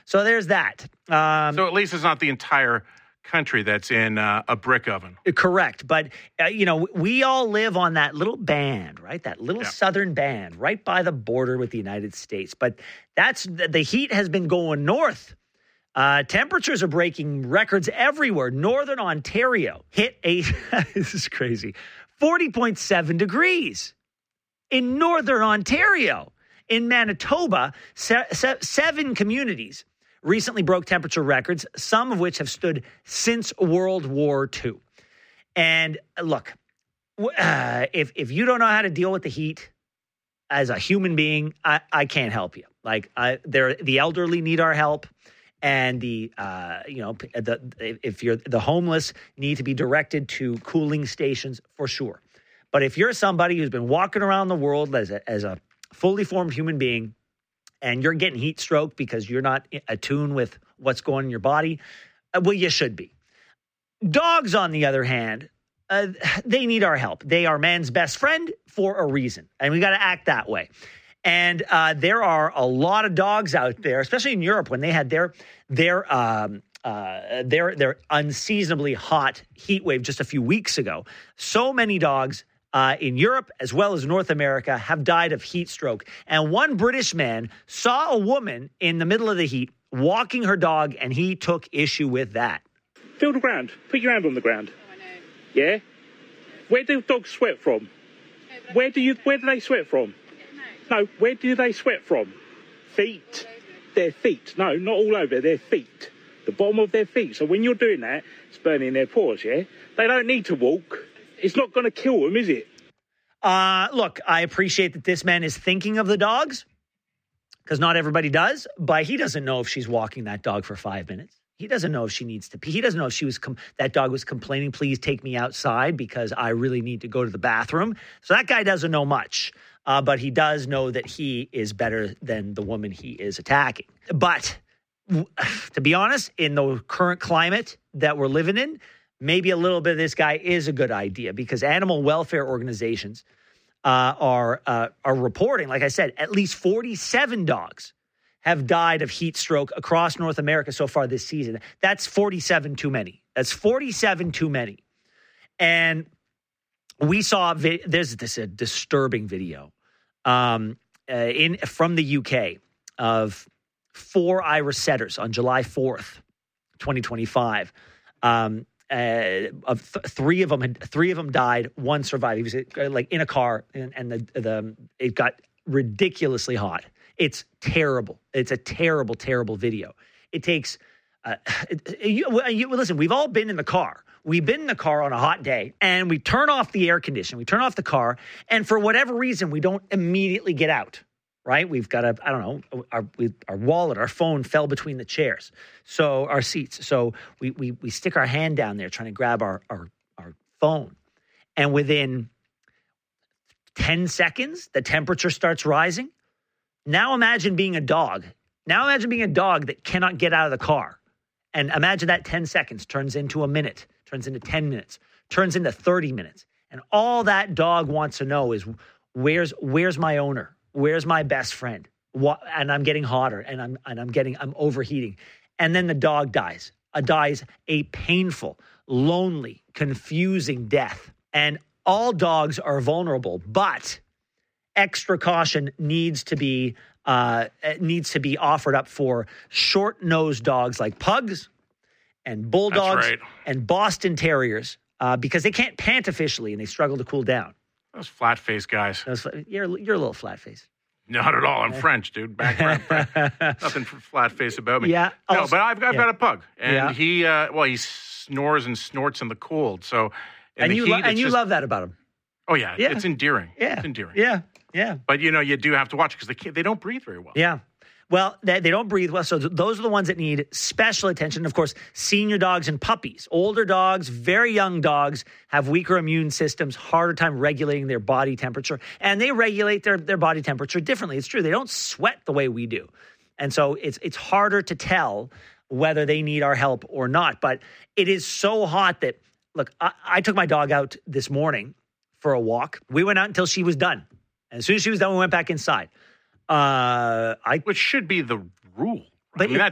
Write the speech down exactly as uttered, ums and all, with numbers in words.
So there's that. Um, so at least it's not the entire country that's in uh, a brick oven. Correct. But, uh, you know, we all live on that little band, right? That little yeah. southern band right by the border with the United States. But that's the heat has been going north. Uh, temperatures are breaking records everywhere. Northern Ontario hit a, this is crazy, forty point seven degrees in Northern Ontario. In Manitoba, se- se- seven communities recently broke temperature records, some of which have stood since World War Two. And look, uh, if if you don't know how to deal with the heat as a human being, I, I can't help you. Like, I, they're, the elderly need our help. And the, uh, you know, the if you're the homeless need to be directed to cooling stations for sure. But if you're somebody who's been walking around the world as a, as a fully formed human being and you're getting heat stroke because you're not attuned with what's going on in your body, uh, well, you should be. Dogs, on the other hand, uh, they need our help. They are man's best friend for a reason. And we got to act that way. And uh, there are a lot of dogs out there, especially in Europe, when they had their their um, uh, their their unseasonably hot heat wave just a few weeks ago. So many dogs uh, in Europe as well as North America have died of heat stroke. And one British man saw a woman in the middle of the heat walking her dog, and he took issue with that. Feel the ground. Put your hand on the ground. Oh, I know. Yeah. Where do dogs sweat from? No, where do you? Where do they sweat from? No, where do they sweat from? Feet. Their feet. No, not all over. Their feet. The bottom of their feet. So when you're doing that, it's burning their pores, yeah? They don't need to walk. It's not going to kill them, is it? Uh, look, I appreciate that this man is thinking of the dogs, because not everybody does, but he doesn't know if she's walking that dog for five minutes. He doesn't know if she needs to pee. He doesn't know if she was com- that dog was complaining, please take me outside because I really need to go to the bathroom. So that guy doesn't know much. Uh, but he does know that he is better than the woman he is attacking. But to be honest, in the current climate that we're living in, maybe a little bit of this guy is a good idea, because animal welfare organizations uh, are uh, are reporting, like I said, at least forty-seven dogs have died of heat stroke across North America so far this season. That's forty-seven too many. That's forty-seven too many. And we saw, vi- there's this a disturbing video um, uh, in from the U K of four Irish setters on July fourth, twenty twenty-five. Um, uh, of th- three of them, had, three of them died. One survived. He was uh, like in a car, and, and the the it got ridiculously hot. It's terrible. It's a terrible, terrible video. It takes. Uh, you, you, listen, we've all been in the car. We've been in the car on a hot day, and we turn off the air conditioning. We turn off the car, and for whatever reason, we don't immediately get out, right? We've got a, I don't know, our we, our wallet, our phone fell between the chairs, so our seats. So we we we stick our hand down there trying to grab our our, our phone, and within ten seconds, the temperature starts rising. Now imagine being a dog. Now imagine being a dog that cannot get out of the car. And imagine that ten seconds turns into a minute, turns into ten minutes, turns into thirty minutes. And all that dog wants to know is, where's where's my owner? Where's my best friend? What, and I'm getting hotter, and I'm and I'm getting I'm overheating. And then the dog dies. A dies a painful, lonely, confusing death. And all dogs are vulnerable, but extra caution needs to be uh, needs to be offered up for short-nosed dogs like pugs and bulldogs right. and Boston Terriers uh, because they can't pant officially and they struggle to cool down. Those flat-faced guys. Those, you're you're a little flat-faced. Not at all. I'm French, dude. Background French. Nothing flat-faced about me. Yeah. No, also, but I've, I've yeah. got a pug, and yeah. he uh, well he snores and snorts in the cold. So in and the you heat, lo- and you just, love that about him. Oh yeah, yeah. it's endearing. Yeah, it's endearing. Yeah, yeah. But you know, you do have to watch it because they can't, they don't breathe very well. Yeah. Well, they, they don't breathe well, so th- those are the ones that need special attention. Of course, senior dogs and puppies. Older dogs, very young dogs, have weaker immune systems, harder time regulating their body temperature, and they regulate their, their body temperature differently. It's true. They don't sweat the way we do. And so it's it's harder to tell whether they need our help or not. But it is so hot that, look, I, I took my dog out this morning for a walk. We went out until she was done. And as soon as she was done, we went back inside. Uh, I Which should be the rule. Right? But I mean, it, that